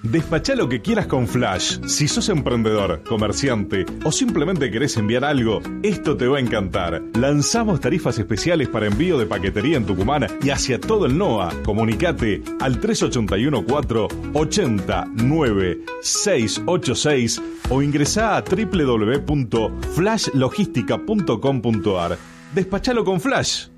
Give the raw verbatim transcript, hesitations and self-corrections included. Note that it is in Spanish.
Despachá lo que quieras con Flash. Si sos emprendedor, comerciante o simplemente querés enviar algo, esto te va a encantar. Lanzamos tarifas especiales para envío de paquetería en Tucumán y hacia todo el N O A. Comunicate al tres ocho uno cuatro ocho cero nueve seis ocho seis o ingresá a doble u doble u doble u punto flash logística punto com punto a r. Despachalo con Flash.